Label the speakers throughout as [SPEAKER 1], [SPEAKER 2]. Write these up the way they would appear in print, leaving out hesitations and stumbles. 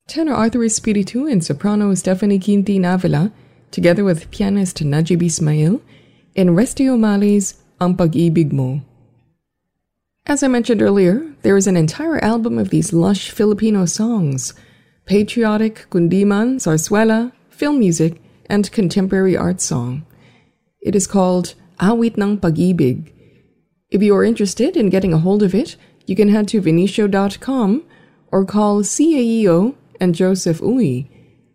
[SPEAKER 1] Tenor Arthur Espiritu and soprano Stephanie Quintin Avila, together with pianist Najib Ismail, in Resty O'Malley's Ang Pag-ibig Mo. As I mentioned earlier, there is an entire album of these lush Filipino songs, patriotic, kundiman, zarzuela, film music, and contemporary art song. It is called Awit ng Pag-ibig. If you are interested in getting a hold of it, you can head to Vinicio.com or call CAEO and Joseph Uy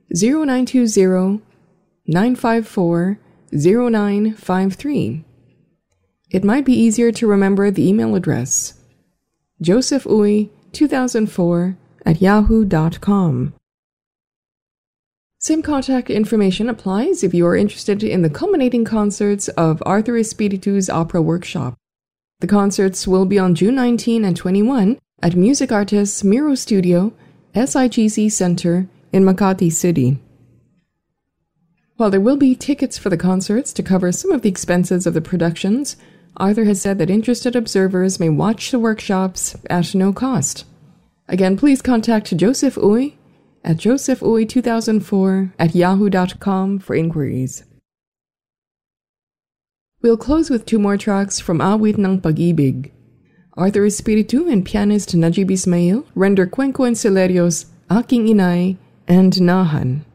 [SPEAKER 1] 0920-954-0953. It might be easier to remember the email address, josephuy2004@yahoo.com. Same contact information applies if you are interested in the culminating concerts of Arthur Espiritu's Opera Workshop. The concerts will be on June 19 and 21 at Music Artists Miro Studio, SIGC Center in Makati City. While there will be tickets for the concerts to cover some of the expenses of the productions, Arthur has said that interested observers may watch the workshops at no cost. Again, please contact Joseph Uy at josephuy2004@yahoo.com for inquiries. We'll close with two more tracks from Awit ng Pag-ibig. Arthur Espiritu and pianist Najib Ismail render Cuenco and Celerio's Aking Inay and Nahan.